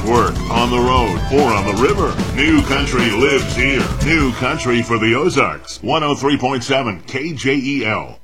work, on the road, or on the river. New Country lives here. New Country for the Ozarks. 103.7 KJEL.